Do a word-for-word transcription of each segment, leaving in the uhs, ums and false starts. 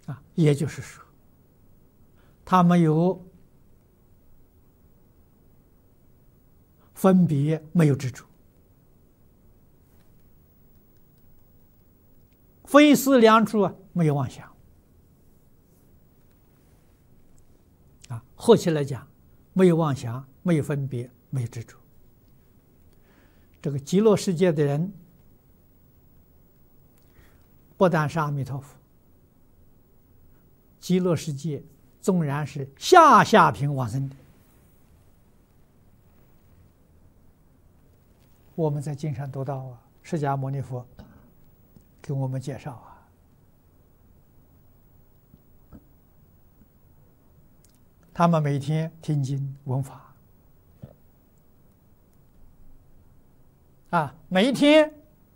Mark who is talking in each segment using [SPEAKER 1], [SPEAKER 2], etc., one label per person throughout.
[SPEAKER 1] 啊，也就是说，他没有分别，没有执着，非思量处啊，没有妄想。啊，合起来讲，没有妄想，没有分别，没有执着。这个极乐世界的人，不但是阿弥陀佛，极乐世界纵然是下下品往生的，我们在经上读到啊，释迦牟尼佛给我们介绍啊，他们每天听经闻法啊，每一天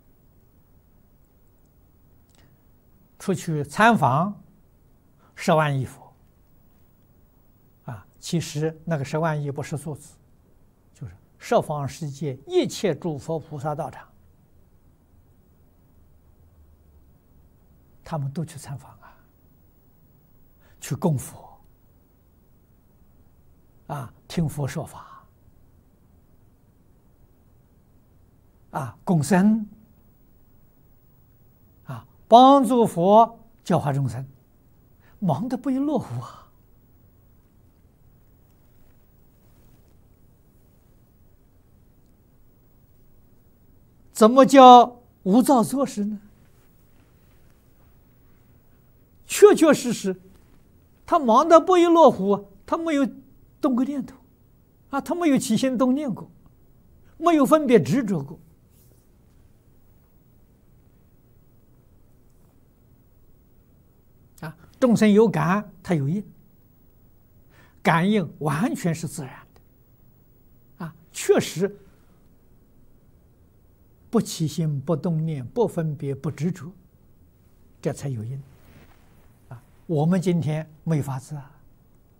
[SPEAKER 1] 出去参访十万亿佛啊，其实那个十万亿不是数字，就是十方世界一切诸佛菩萨道场，他们都去参访啊，去供佛啊，听佛说法啊，供僧啊，帮助佛教化众生，忙得不亦乐乎啊！怎么叫无造作事呢？确确实实，他忙得不亦乐乎，他没有动过念头啊，他没有起心动念过，没有分别执着过。啊，众生有感，他有应，感应完全是自然的，啊，确实不起心、不动念、不分别、不执着，这才有因。啊，我们今天没法子啊。